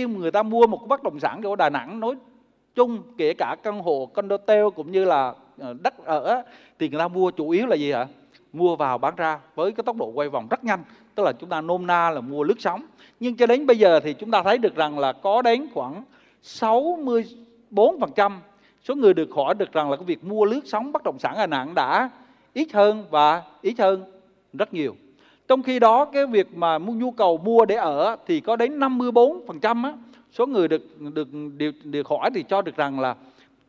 khi người ta mua một bất động sản ở Đà Nẵng nói chung, kể cả căn hộ, condotel cũng như là đất ở, thì người ta mua chủ yếu là gì ạ? Mua vào bán ra với cái tốc độ quay vòng rất nhanh, tức là chúng ta nôm na là mua lướt sóng. Nhưng cho đến bây giờ thì chúng ta thấy được rằng là có đến khoảng 64% số người được hỏi được rằng là cái việc mua lướt sóng bất động sản ở Đà Nẵng đã ít hơn rất nhiều. Trong khi đó cái việc mà nhu cầu mua để ở thì có đến 54% á, số người được hỏi thì cho được rằng là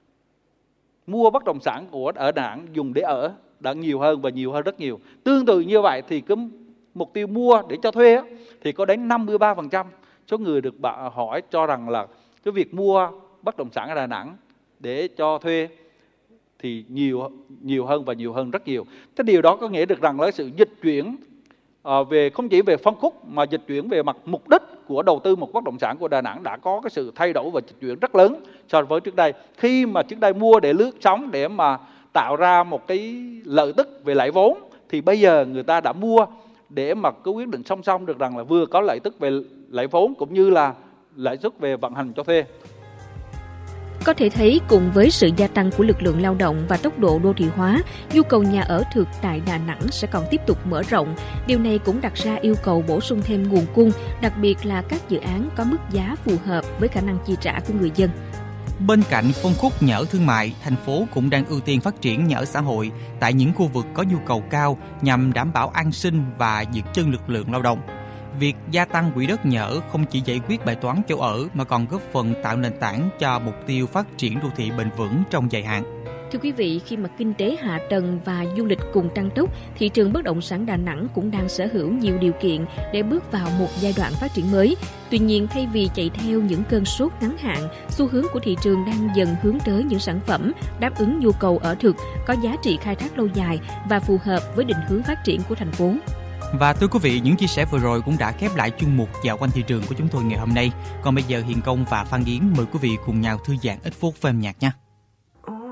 mua bất động sản ở Đà Nẵng dùng để ở đã nhiều hơn và nhiều hơn rất nhiều. Tương tự như vậy thì cái mục tiêu mua để cho thuê á, thì có đến 53% số người được hỏi cho rằng là cái việc mua bất động sản ở Đà Nẵng để cho thuê thì nhiều hơn và nhiều hơn rất nhiều. Cái điều đó có nghĩa được rằng là sự dịch chuyển về không chỉ về phân khúc mà dịch chuyển về mặt mục đích của đầu tư một bất động sản của Đà Nẵng đã có cái sự thay đổi và dịch chuyển rất lớn so với trước đây. Khi mà trước đây mua để lướt sóng để mà tạo ra một cái lợi tức về lãi vốn, thì bây giờ người ta đã mua để mà có quyết định song song được rằng là vừa có lợi tức về lãi vốn cũng như là lãi suất về vận hành cho thuê. Có thể thấy cùng với sự gia tăng của lực lượng lao động và tốc độ đô thị hóa, nhu cầu nhà ở thực tại Đà Nẵng sẽ còn tiếp tục mở rộng. Điều này cũng đặt ra yêu cầu bổ sung thêm nguồn cung, đặc biệt là các dự án có mức giá phù hợp với khả năng chi trả của người dân. Bên cạnh phân khúc nhà ở thương mại, thành phố cũng đang ưu tiên phát triển nhà ở xã hội tại những khu vực có nhu cầu cao nhằm đảm bảo an sinh và giữ chân lực lượng lao động. Việc gia tăng quỹ đất nhà ở không chỉ giải quyết bài toán chỗ ở mà còn góp phần tạo nền tảng cho mục tiêu phát triển đô thị bền vững trong dài hạn. Thưa quý vị, khi mà kinh tế hạ tầng và du lịch cùng tăng tốc, thị trường bất động sản Đà Nẵng cũng đang sở hữu nhiều điều kiện để bước vào một giai đoạn phát triển mới. Tuy nhiên, thay vì chạy theo những cơn sốt ngắn hạn, xu hướng của thị trường đang dần hướng tới những sản phẩm đáp ứng nhu cầu ở thực, có giá trị khai thác lâu dài và phù hợp với định hướng phát triển của thành phố. Và thưa quý vị, những chia sẻ vừa rồi cũng đã khép lại chuyên mục Dạo quanh thị trường của chúng tôi ngày hôm nay. Còn bây giờ Hiền Công và Phan Yến mời quý vị cùng nhau thư giãn ít phút với âm nhạc nha.